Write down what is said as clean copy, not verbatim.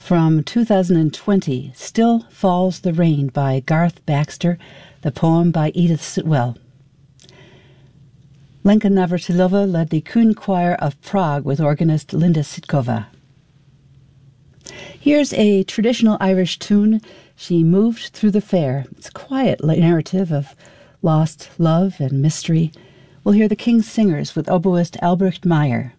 From 2020, Still Falls the Rain by Garth Baxter, the poem by Edith Sitwell. Lenka Navratilova led the Kuhn Choir of Prague with organist Linda Sitkova. Here's a traditional Irish tune, She Moved Through the Fair. It's a quiet narrative of lost love and mystery. We'll hear the King's Singers with oboist Albrecht Meyer.